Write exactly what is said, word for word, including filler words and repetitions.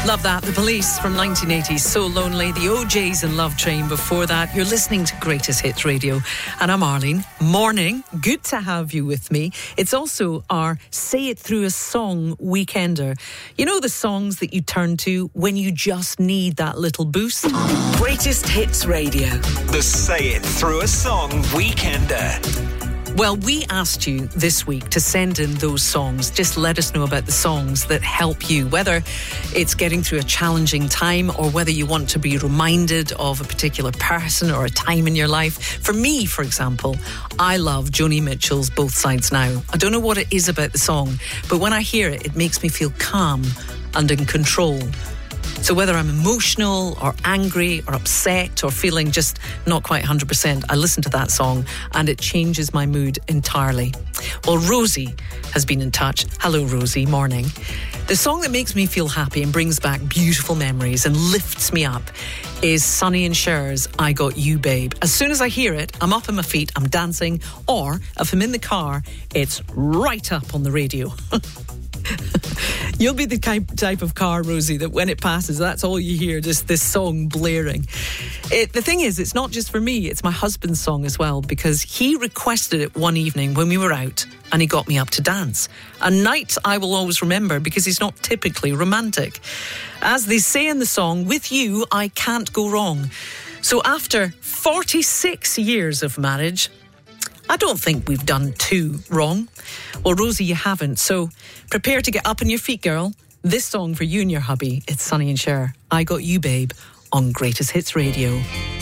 Love that. The Police from nineteen eighty, So Lonely. The O Js and Love Train before that. You're listening to Greatest Hits Radio. And I'm Arlene. Morning. Good to have you with me. It's also our Say It Through a Song weekender. You know the songs that you turn to when you just need that little boost? Greatest Hits Radio. The Say It Through a Song weekender. Well, we asked you this week to send in those songs. Just let us know about the songs that help you, whether it's getting through a challenging time or whether you want to be reminded of a particular person or a time in your life. For me, for example, I love Joni Mitchell's Both Sides Now. I don't know what it is about the song, but when I hear it, it makes me feel calm and in control. So whether I'm emotional or angry or upset or feeling just not quite one hundred percent, I listen to that song and it changes my mood entirely. Well, Rosie has been in touch. Hello, Rosie. Morning. The song that makes me feel happy and brings back beautiful memories and lifts me up is Sonny and Cher's I Got You, Babe. As soon as I hear it, I'm up on my feet, I'm dancing, or if I'm in the car, it's right up on the radio. You'll be the type of car, Rosie, that when it passes, that's all you hear, just this song blaring. It, the thing is, it's not just for me, it's my husband's song as well, because he requested it one evening when we were out and he got me up to dance. A night I will always remember because he's not typically romantic. As they say in the song, with you, I can't go wrong. So after forty-six years of marriage, I don't think we've done too wrong. Well, Rosie, you haven't. So prepare to get up on your feet, girl. This song for you and your hubby. It's Sonny and Cher. I Got You, Babe, on Greatest Hits Radio.